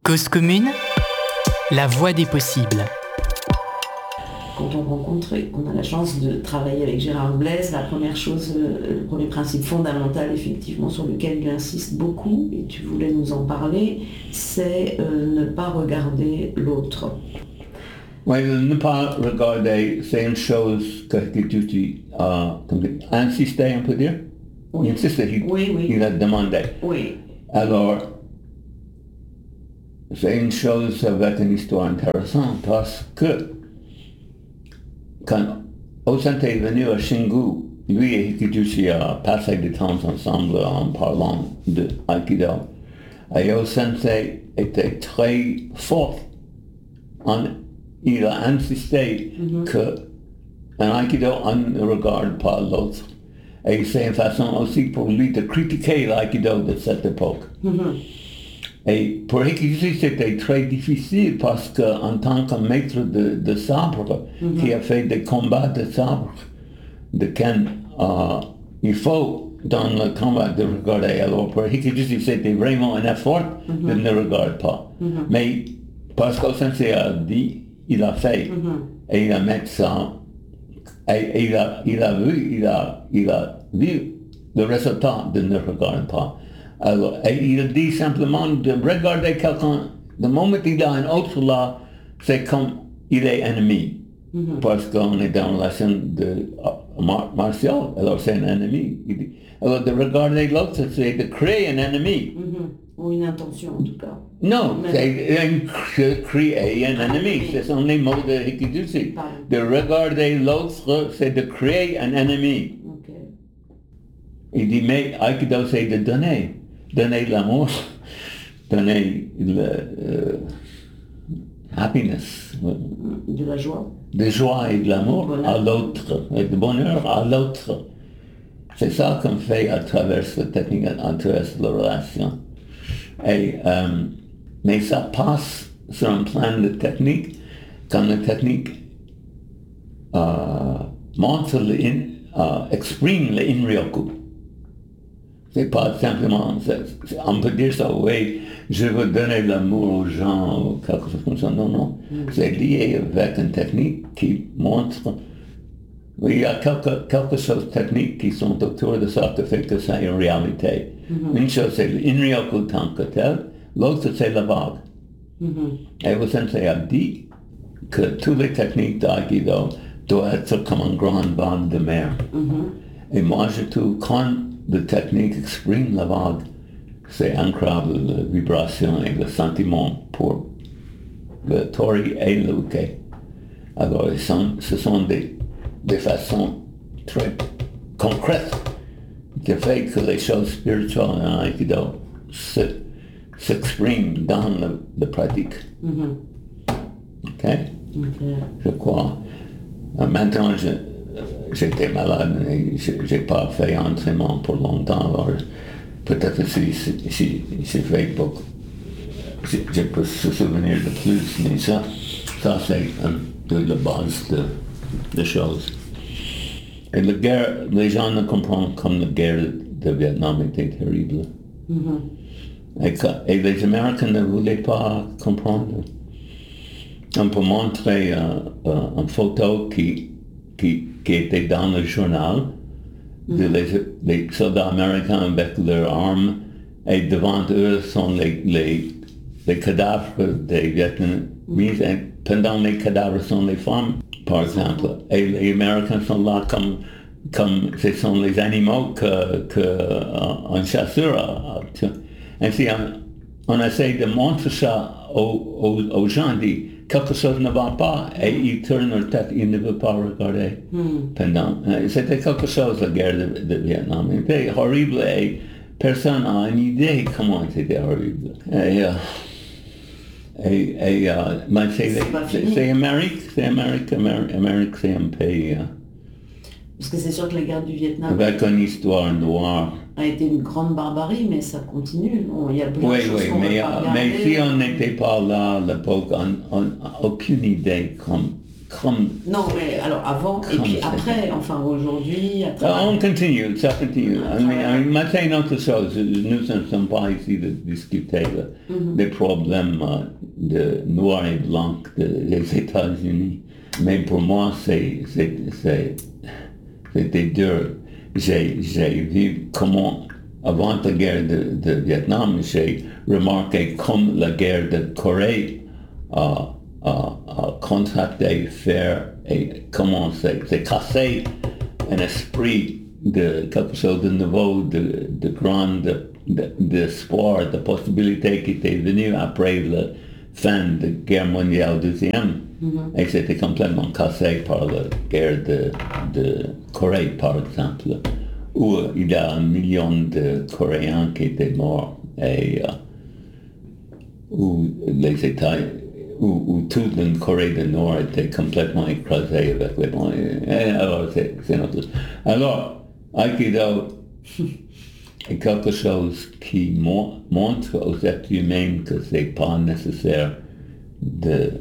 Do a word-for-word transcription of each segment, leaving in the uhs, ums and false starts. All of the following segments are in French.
Cause commune, la voie des possibles. Quand on rencontre et qu'on a la chance de travailler avec Gérard Blaise, la première chose, le premier principe fondamental effectivement sur lequel il insiste beaucoup, et tu voulais nous en parler, c'est euh, ne pas regarder l'autre. Oui, ne pas regarder, c'est une chose que, que tu, tu uh, insistais, on peut dire. Oui. Il insistait, il, oui, oui. il a demandé. Oui. Alors, c'est une chose avec une histoire intéressante parce que quand Osen est venu à Shingu, lui et Hikijushi a passé du temps ensemble en parlant de Aikido. Et Osen était très fort. En, il a insisté mm-hmm. qu'en Aikido, on ne regarde pas l'autre. Et c'est une façon aussi pour lui de critiquer l'Aikido de cette époque. Mm-hmm. Et pour Hikijushi, c'était très difficile parce qu'en tant que maître de, de sabre, mm-hmm. qui a fait des combats de sabre, de Ken, uh, il faut dans le combat de regarder. Alors pour Hikijushi, c'était vraiment un effort mm-hmm. de ne regarder pas. Mm-hmm. Mais parce que Sensei a dit, il a fait, mm-hmm. et il a mis ça, et, et il, a, il a vu, il a, il a vu le résultat de ne regarder pas. Alors, et il dit simplement de regarder quelqu'un, le moment qu'il a un autre là, c'est comme il est ennemi. Mm-hmm. Parce qu'on est dans la scène de uh, mar- martial, alors c'est un ennemi. Alors de regarder l'autre, c'est de créer un ennemi. Mm-hmm. Ou une intention en tout cas. Non, mais c'est créer un ennemi, ce sont les mots de Hikijushi. De regarder l'autre, c'est de créer un ennemi. Okay. Il dit, mais Aikido, c'est de donner. Donner l'amour, donner le euh, happiness. De la joie. De joie et de l'amour à l'autre, et de bonheur à l'autre. C'est ça qu'on fait à travers la technique, à travers la relation. Et, euh, mais ça passe sur un plan de technique, quand la technique euh, montre, le in, euh, exprime le in-ryoku. C'est pas simplement, c'est, c'est, on peut dire ça, oui, je veux donner l'amour aux gens, ou quelque chose comme ça. Non, non. Mm. C'est lié avec une technique qui montre, oui, il y a quelque, quelque chose de technique qui sont autour de ça qui fait que ça est une réalité. Mm-hmm. Une chose, c'est l'in-ryoku tant que tel, l'autre, c'est la vague. Mm-hmm. Et le sensei a dit que toutes les techniques d'Aikido doivent être comme une grande vague de mer. Mm-hmm. Et moi, je trouve quand la technique exprime la vague, c'est incroyable la vibration et le sentiment pour le tori et le uke. Alors, ce sont des, des façons très concrètes qui font que les choses spirituelles en Aikido se, s'expriment dans la pratique. Mm-hmm. OK? Okay. Je crois. Maintenant, je... J'étais malade et je n'ai pas fait entraînement pour longtemps, alors peut-être si, si, si j'ai fait beaucoup, je, je peux me souvenir de plus, mais ça, ça c'est un peu la base de, de choses. Et la guerre, les gens ne comprennent comme la guerre de Vietnam était terrible. Mm-hmm. Et, que, et les Américains ne voulaient pas comprendre. On peut montrer euh, euh, une photo qui Qui, qui était dans le journal mm-hmm. de les, les soldats américains avec leurs armes et devant eux sont les, les, les cadavres des Vietnamiens mm-hmm. et pendant les cadavres sont les femmes par exemple et les Américains sont là comme, comme ce sont les animaux que, que uh, un chasseur a, a ainsi on, on essaie de montrer ça aux, aux, aux gens dit quelque chose ne va pas et ils tournent leur tête, ils ne veulent pas regarder mm. pendant. C'était quelque chose, la guerre de, de Vietnam. C'était horrible et personne n'a une idée comment c'était horrible. Et, uh, et, et uh, mais c'est, c'est, c'est Amérique, c'est Amérique, Amérique, Amérique c'est un pays. Uh, Parce que c'est sûr que la guerre du Vietnam avec une histoire noire a été une grande barbarie, mais ça continue. Bon, il y a plein oui, de choses oui, qu'on mais, va pas mais regarder. si on n'était pas là à l'époque, on n'a aucune idée comme, comme... Non, mais alors avant et puis après, enfin aujourd'hui, à travers... On continue, ça continue. I mean, I mean, maintenant, une autre chose, nous ne sommes pas ici de discuter le, mm-hmm. des problèmes uh, de noir et blanc de, des États-Unis. Mais pour moi, c'est, c'est, c'est, c'était dur. J'ai, j'ai vu comment, avant la guerre de, de Vietnam, j'ai remarqué comme la guerre de Corée a uh, uh, uh, contracté, faire et comment c'est, c'est cassé un esprit de quelque chose de nouveau, de, de grand de, de, d'espoir, de possibilité qui était venue après la fin de la guerre mondiale deuxième. Mm-hmm. Et c'était complètement cassé par la guerre de, de Corée, par exemple, où il y a un million de Coréens qui étaient morts et uh, où les États, où, où toute la Corée du Nord était complètement écrasée avec les blancs. Alors, c'est, c'est notre... Alors, Aikido est quelque chose qui mo- montre aux êtres humains que c'est pas nécessaire d'être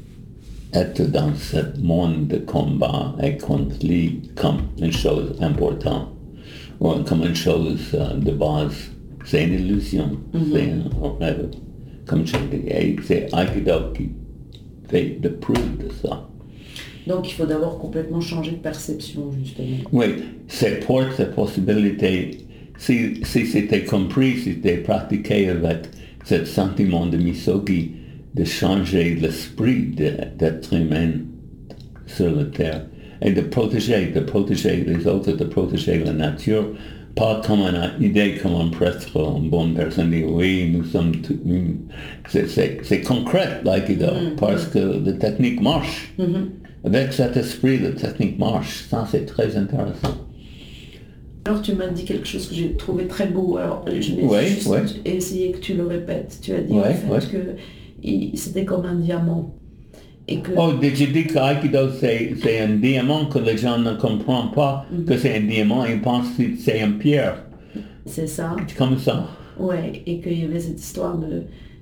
dans ce monde de combat et conflit comme une chose importante ou comme une chose uh, de base. C'est une illusion, mm-hmm. c'est un rêve. Comme je dis, et c'est Aikido qui fait le preuve de ça. Donc il faut d'abord complètement changer de perception, justement. Oui, c'est pour cette possibilité, si, si c'était compris, si c'était pratiqué avec ce sentiment de misogi, de changer l'esprit de, d'être humain sur la Terre, et de protéger, de protéger les autres, de protéger la nature, pas comme une idée, comme un prêtre, une bonne personne dit, oui, nous sommes tous... C'est, c'est, c'est concret, l'Aikido, mm-hmm. parce que la technique marche. Mm-hmm. Avec cet esprit, la technique marche. Ça, c'est très intéressant. Alors, tu m'as dit quelque chose que j'ai trouvé très beau. Alors, je vais oui, juste oui. essayer que tu le répètes. Tu as dit oui, en fait oui. que il, c'était comme un diamant. Et que... Oh, j'ai dit que Aikido, c'est, c'est un diamant que les gens ne comprennent pas, mm-hmm. que c'est un diamant, ils pensent que c'est une pierre. C'est ça. C'est comme ça. Oui, et qu'il y avait cette histoire de...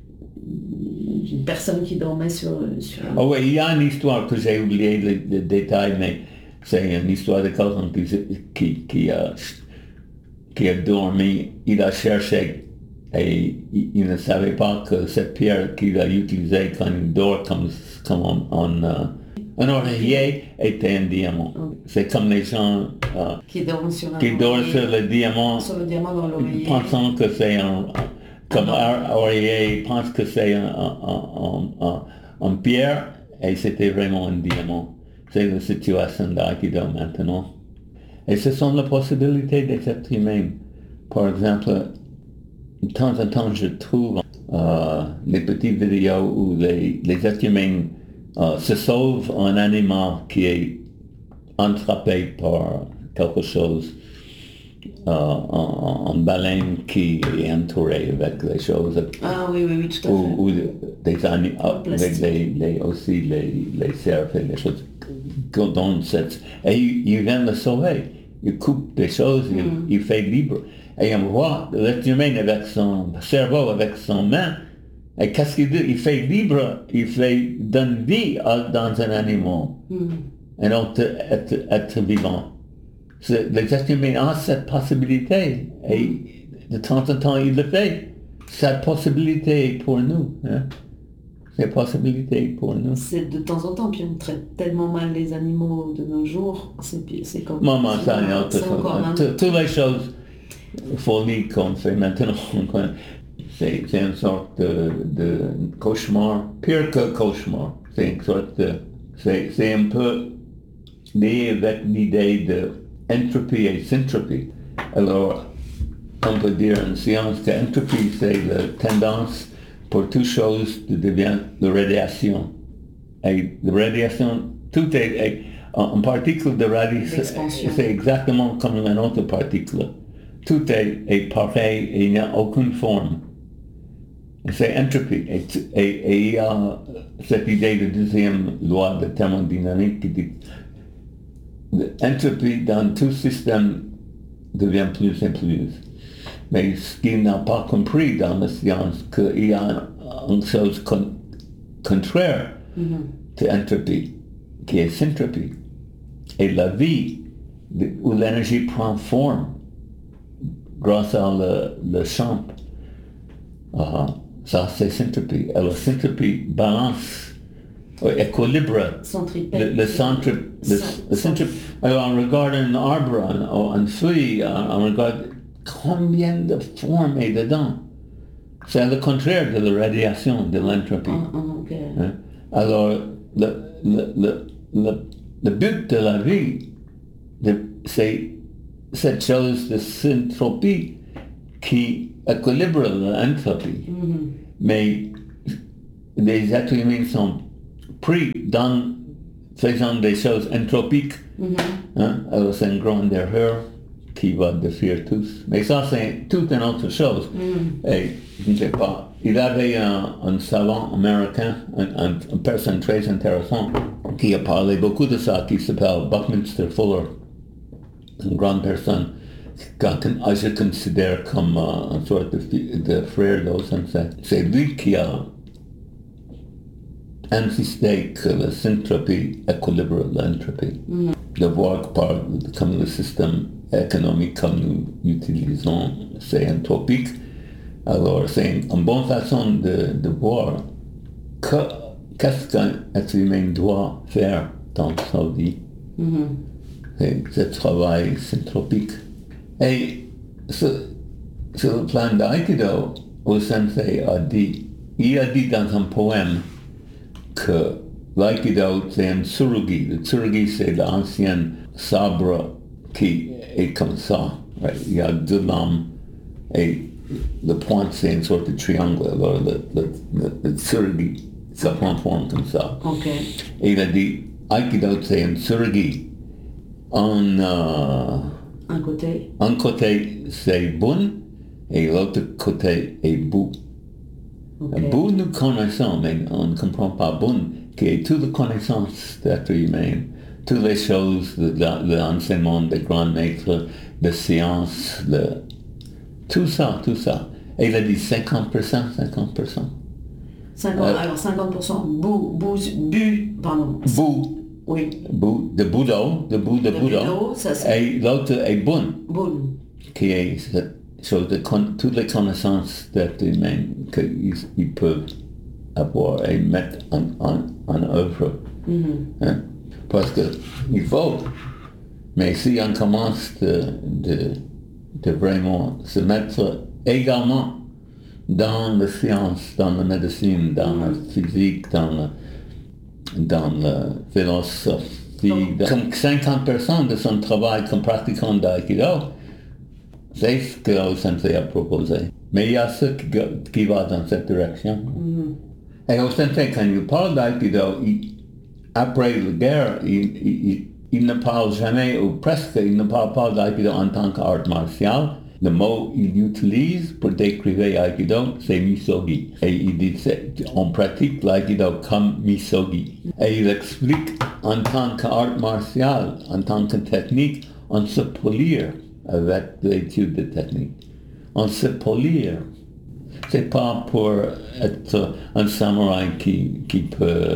d'une personne qui dormait sur... sur... Oh oui, il y a une histoire que j'ai oublié le, le détail, mais c'est une histoire de quelqu'un qui, qui, qui, a, qui a dormi, il a cherché et il, il ne savait pas que cette pierre qu'il a utilisée quand il dort comme, comme en, en, uh, un oreiller était un diamant. Okay. C'est comme les gens uh, qui dorment sur, qui dorment sur le diamant, sur le diamant dans l'oreiller, pensant que c'est un... Comme un oreiller, pense que c'est un, un, un, un, un pierre et c'était vraiment un diamant. C'est la situation d'Aikido maintenant. Et ce sont les possibilités des êtres humains. Par exemple, de temps en temps, je trouve euh, les petites vidéos où les, les êtres humains euh, se sauvent un animal qui est attrapé par quelque chose. Euh, en, en baleine qui est entourée avec les choses. Ah oui, oui, oui, tout à fait. Ou, ou des animaux, avec les, les, aussi les, les cerfs et les choses dans cette... Et il, il vient le sauver. Il coupe des choses, mm. il, il fait libre. Et on voit l'être humain avec son cerveau, avec son main. Et qu'est-ce qu'il dit? Il fait libre, il fait donne vie à, dans un animal. Mm. Et donc être, être vivant. Les êtres humains ont cette possibilité et de temps en temps ils le font. Cette possibilité est pour nous. Hein? Cette possibilité est pour nous. C'est de temps en temps, puis on traite tellement mal les animaux de nos jours. C'est, c'est comme... Maman, ça, c'est, c'est encore un... Toutes les choses folies qu'on fait maintenant, c'est, c'est une sorte de, de cauchemar, pire que cauchemar. C'est une sorte de... C'est, c'est un peu lié avec l'idée de entropie et syntropie. Alors, on peut dire en science que entropie, c'est la tendance pour toute chose de devenir de radiation. Et la radiation, tout est, est en particule de radiation, c'est exactement comme une autre particule. Tout est, est pareil et il n'y a aucune forme. C'est entropie. Et, et, et il y a cette idée de deuxième loi de thermodynamique qui dit l'entropie dans tout système devient plus et plus. Mais ce qu'il n'a pas compris dans la science, qu'il y a une chose con- contraire mm-hmm. de l'entropie. qui est syntropie, et la vie où l'énergie prend forme grâce à le, le champ. Uh, ça, c'est syntropie. Alors, syntropie balance, euh, équilibre le, le centre. Le, le centre. Alors, on regarde un arbre, un, un feuille, on regarde combien de formes est dedans. C'est le contraire de la radiation, de l'entropie. Oh, oh, okay. Hein? Alors, le, le, le, le, le but de la vie, de, c'est cette chose de syntropie qui équilibre l'entropie. Mm-hmm. Mais les êtres humains sont pris dans faisant des choses entropiques. Mm-hmm. Hein? Alors c'est une grande erreur qui va détruire tous. Mais ça, c'est toute une autre chose. Mm. Et je ne sais pas. Il y avait un, un savant américain, un, un, une personne très intéressante, qui a parlé beaucoup de ça, qui s'appelle Buckminster Fuller. Une grande personne que je considère comme uh, une sorte de, de frère d'Osense. C'est lui qui a insisté que la syntropie équilibre l'entropie. Mm. De voir par, comme le système économique comme nous utilisons, c'est entropique. Alors c'est une bonne façon de, de voir que, qu'est-ce qu'un être humain doit faire dans sa vie. Mm-hmm. C'est ce travail syntropique. Et sur, sur le plan d'aïkido, le sensei a dit, il a dit dans un poème que l'aïkido c'est un tsurugi. Le tsurugi c'est l'ancien sabre qui est comme ça. Right? Il y a deux lames et le point c'est une sorte de triangle. Alors le, le, le, le tsurugi, ça prend forme comme ça. Okay. Et il a dit, Aikido c'est un tsurugi. Un, euh, un côté. Un côté c'est bun et l'autre côté est bu. Okay. Bu nous connaissons, mais on ne comprend pas bun, qui est toute la connaissance d'être humain. Toutes les choses, de, de l'enseignement des grands maîtres, de sciences, de, tout ça, tout ça. Et il a dit cinquante pour cent, cinquante pour cent. cinquante, euh, alors cinquante pour cent bu, bu, bu, pardon. Bu. Oui. Bu, de Budo, de Bu de Budo. Et l'autre est Bun. Bun. Qui est cette chose de con, toutes les connaissances d'être humain qu'ils ils peuvent avoir et mettre en, en, en œuvre. Mm-hmm. Hein? Parce qu'il faut. Mais si on commence de, de, de vraiment se mettre également dans la science, dans la médecine, dans la physique, dans la, dans la philosophie, oh. Comme cinquante pour cent de son travail comme pratiquant d'aïkido, c'est ce que le sensei a proposé. Mais il y a ceux qui, qui vont dans cette direction. Mm-hmm. Et au sensei, quand il parle d'aïkido, il, après la guerre, il, il, il ne parle jamais, ou presque, il ne parle pas d'aïkido en tant qu'art martial. Le mot qu'il utilise pour décrire l'aïkido, c'est misogi. Et il dit, on pratique l'aïkido comme misogi. Et il explique, en tant qu'art martial, en tant que technique, on se polir avec l'étude de technique. On se polir. C'est pas pour être un samouraï qui, qui peut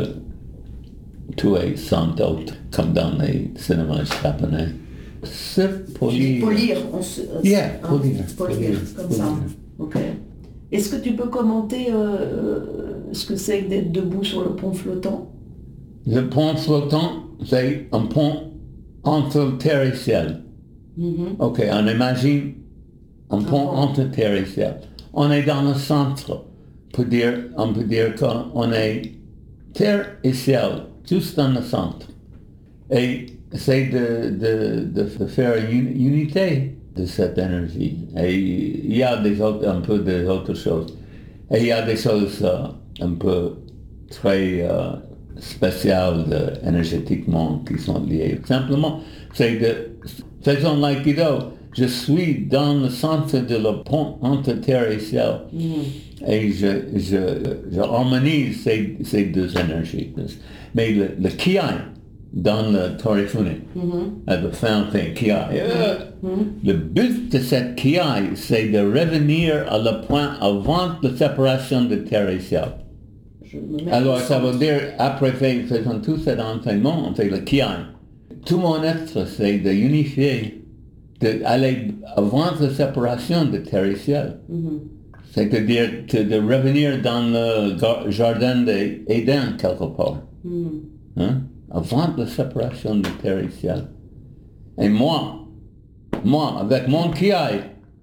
tuer sans doute, comme dans les cinémas japonais. Se polir. Polir, on se... Yeah, hein, polir. Polir, polir comme polir. Ça. Ok. Est-ce que tu peux commenter euh, ce que c'est que d'être debout sur le pont flottant? Le pont flottant, c'est un pont entre terre et ciel. Mm-hmm. Ok, on imagine un, un pont, pont entre terre et ciel. On est dans le centre. Peut dire, on peut dire qu'on est terre et ciel, juste dans le centre. Et c'est de, de, de faire une unité de cette énergie. Et il y a des autres, un peu d'autres choses. Et il y a des choses uh, un peu très uh, spéciales uh, énergétiquement qui sont liées. Simplement, c'est de, faisons l'aïkido, je suis dans le centre de le pont entre terre et ciel. Mm. Et je, je, je harmonise ces, ces deux énergies. Mais le, le kiai, dans le Torifune, mm-hmm. à la fin, c'est kiai. Mm-hmm. Le but de cette kiai, c'est de revenir à le point avant la séparation de terre et ciel. je me mets Alors au ça veut centre. dire, après fait- faisant tout cet enseignement, on fait le kiai. Tout mon être, c'est de unifier, d'aller avant la séparation de terre et ciel. Mhm. C'est-à-dire que de revenir dans le gar- jardin d'Éden quelque part. Mhm. Hein? Avant la séparation de terre et ciel. Et moi, moi, avec mon kiai,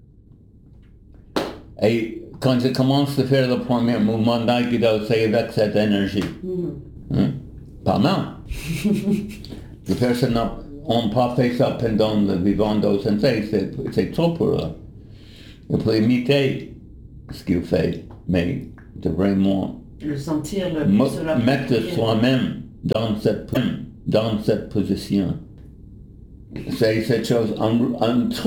et quand je commence à faire le premier mouvement d'aïkido, c'est avec cette énergie. Mhm. Hein? Pas mal. Les personnes n'ont pas fait ça pendant le vivant d'O-sensei, c'est, c'est trop pour eux. Il faut imiter ce qu'il fait, mais de vraiment Le sentir le mo- se l'approprier. mettre soi-même dans cette, dans cette position. C'est cette chose, un, un truc